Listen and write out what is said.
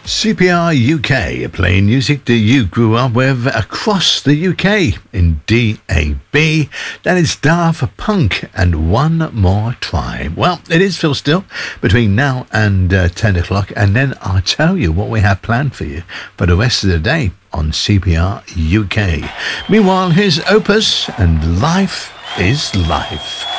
CPR UK, playing music that you grew up with across the UK in DAB. That is Daft Punk and One More Try. Well, it is Phil Still between now and 10 o'clock, and then I'll tell you what we have planned for you for the rest of the day on CPR UK. Meanwhile, here's Opus and Life is Life.